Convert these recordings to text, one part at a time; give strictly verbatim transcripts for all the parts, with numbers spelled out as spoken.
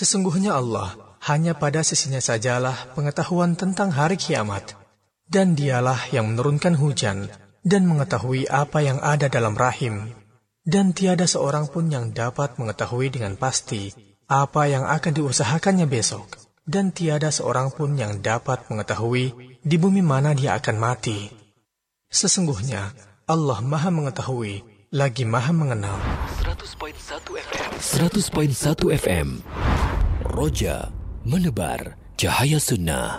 Sesungguhnya Allah hanya pada sisinya sajalah pengetahuan tentang hari kiamat, dan dialah yang menurunkan hujan dan mengetahui apa yang ada dalam rahim, dan tiada seorang pun yang dapat mengetahui dengan pasti apa yang akan diusahakannya besok, dan tiada seorang pun yang dapat mengetahui di bumi mana dia akan mati. Sesungguhnya Allah Maha Mengetahui lagi Maha Mengenal. seratus koma satu F M seratus koma satu F M Roja menebar cahaya sunnah.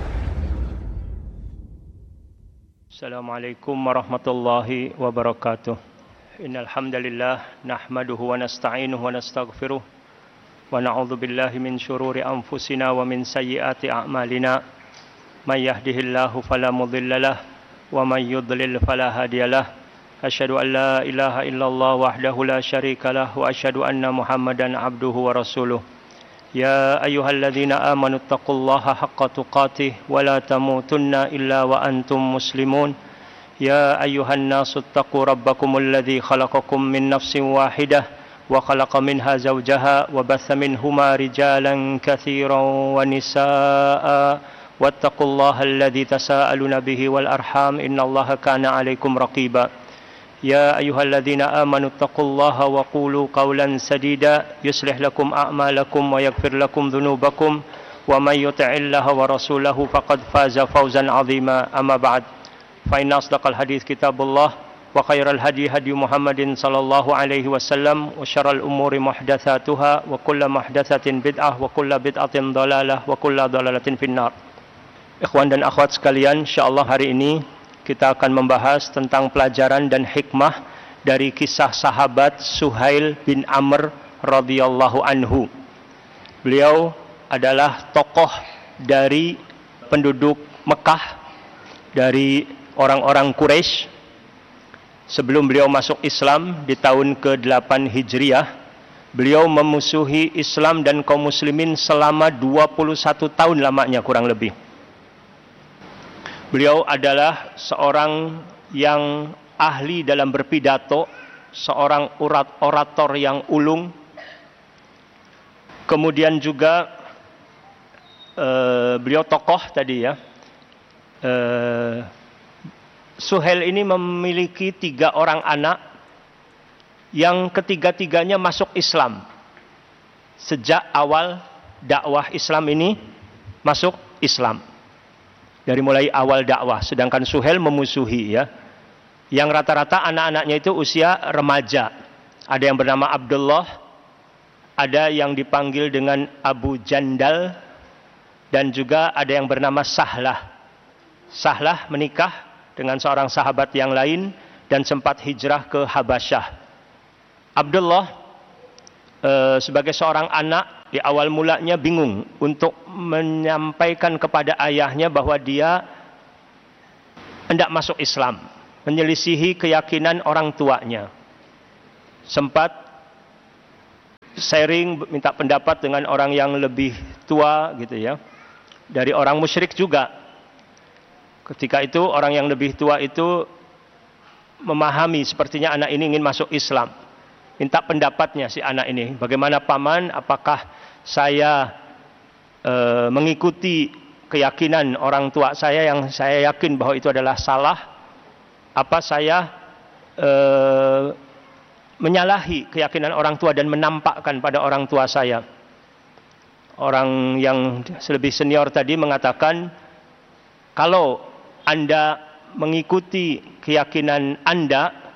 Assalamualaikum warahmatullahi wabarakatuh. Innal hamdalillah nahmaduhu wa nasta'inuhu wa nastaghfiruh wa na'udzu billahi min syururi anfusina wa min sayyiati a'malina. May yahdihillahu fala mudhillalah wa may yudlil fala hadiyalah. Asyhadu an la ilaha illallah wahdahu la syarikalah wa asyhadu anna Muhammadan abduhu wa rasuluh. Ya ayyuhalladzina amanu taqullaha haqqa tuqatih wa la tamutunna illa wa antum muslimun. Ya ayyuhan nasu taqu rabbakumul ladzi khalaqakum min nafsin wahidah wa khalaqa minha zawjaha wa batha minhuma rijalan katsiran wa nisaa'a wattaqullaha alladzi tasaaluna bihi wal arham innallaha kana 'alaikum raqiba. يا أيها الذين آمنوا اتقوا الله وقولوا قولا سديدا يصلح لكم أعمالكم ويغفر لكم ذنوبكم ومن يطع الله ورسوله فقد فاز فوزا عظيما أما بعد فإن أصدق الحديث كتاب الله وخير الهدي هدي محمد صلى الله عليه وسلم وشر الأمور محدثاتها وكل محدثة بدعة وكل بدعة ضلالة وكل ضلالة في النار. Ikhwan dan akhwat sekalian, insyaallah hari ini kita akan membahas tentang pelajaran dan hikmah dari kisah sahabat Suhail bin Amr radhiyallahu anhu. Beliau adalah tokoh dari penduduk Mekah, dari orang-orang Quraisy. Sebelum beliau masuk Islam di tahun ke delapan Hijriah, beliau memusuhi Islam dan kaum muslimin selama dua puluh satu tahun lamanya kurang lebih. Beliau adalah seorang yang ahli dalam berpidato, seorang orat orator yang ulung. Kemudian juga uh, beliau tokoh tadi ya. Uh, Suhail ini memiliki tiga orang anak yang ketiga-tiganya masuk Islam. Sejak awal dakwah Islam ini masuk Islam. Dari mulai awal dakwah, sedangkan Suhail memusuhi ya. Yang rata-rata anak-anaknya itu usia remaja. Ada yang bernama Abdullah, ada yang dipanggil dengan Abu Jandal, dan juga ada yang bernama Sahlah. Sahlah menikah dengan seorang sahabat yang lain dan sempat hijrah ke Habasyah. Abdullah e, sebagai seorang anak di awal mulanya bingung untuk menyampaikan kepada ayahnya bahwa dia hendak masuk Islam, menyelisihi keyakinan orang tuanya. Sempat sharing, minta pendapat dengan orang yang lebih tua gitu ya, dari orang musyrik juga. Ketika itu orang yang lebih tua itu memahami sepertinya anak ini ingin masuk Islam. Minta pendapatnya si anak ini, bagaimana paman, apakah saya e, mengikuti keyakinan orang tua saya yang saya yakin bahwa itu adalah salah, apa saya e, menyalahi keyakinan orang tua dan menampakkan pada orang tua saya. Orang yang lebih senior tadi mengatakan, kalau Anda mengikuti keyakinan Anda,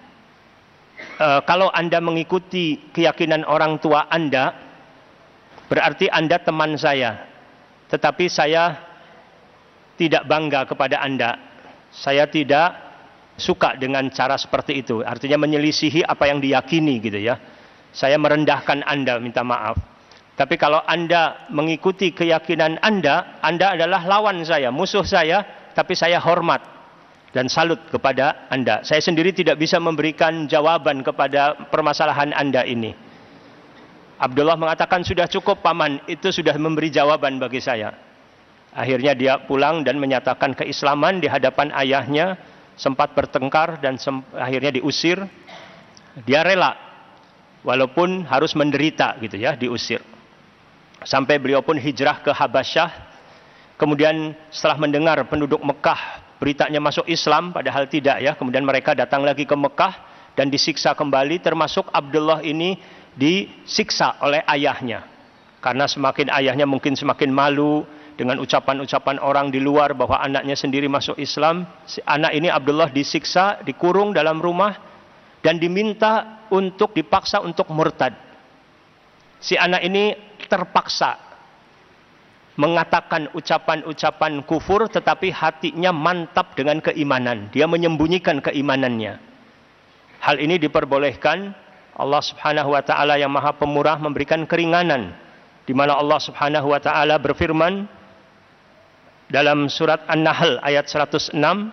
Uh, kalau Anda mengikuti keyakinan orang tua Anda, berarti Anda teman saya. Tetapi saya tidak bangga kepada Anda. Saya tidak suka dengan cara seperti itu. Artinya menyelisihi apa yang diyakini gitu ya. Saya merendahkan Anda, minta maaf. Tapi kalau Anda mengikuti keyakinan Anda, Anda adalah lawan saya, musuh saya, tapi saya hormat dan salut kepada Anda. Saya sendiri tidak bisa memberikan jawaban kepada permasalahan Anda ini. Abdullah mengatakan, sudah cukup paman, itu sudah memberi jawaban bagi saya. Akhirnya dia pulang dan menyatakan keislaman di hadapan ayahnya. Sempat bertengkar dan sem- akhirnya diusir. Dia rela, walaupun harus menderita gitu ya, diusir. Sampai beliau pun hijrah ke Habasyah. Kemudian setelah mendengar penduduk Mekah beritanya masuk Islam, padahal tidak ya. Kemudian mereka datang lagi ke Mekah dan disiksa kembali, termasuk Abdullah ini disiksa oleh ayahnya. Karena semakin ayahnya mungkin semakin malu dengan ucapan-ucapan orang di luar bahwa anaknya sendiri masuk Islam. Si anak ini Abdullah disiksa, dikurung dalam rumah dan diminta untuk dipaksa untuk murtad. Si anak ini terpaksa mengatakan ucapan-ucapan kufur, tetapi hatinya mantap dengan keimanan. Dia menyembunyikan keimanannya. Hal ini diperbolehkan. Allah Subhanahu wa taala yang Maha Pemurah memberikan keringanan, di mana Allah Subhanahu wa taala berfirman dalam surat An-Nahl ayat seratus enam,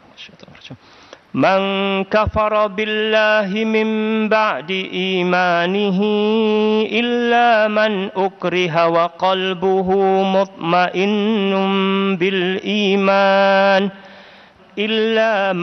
Man kafara billahi min ba'di imanihi illa man ukriha wa qalbuhu mutmainnun bil iman illa